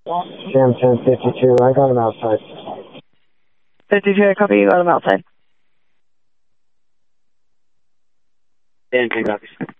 Sam 1052, I got him outside. 52, I copy, you got him outside. Dan 10 copies.